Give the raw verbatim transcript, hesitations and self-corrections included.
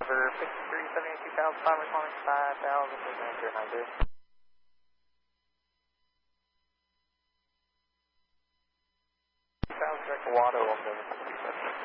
Over fifty-three seventy-two thousand five hundred five thousand eight hundred ninety. Sounds like a Watto on the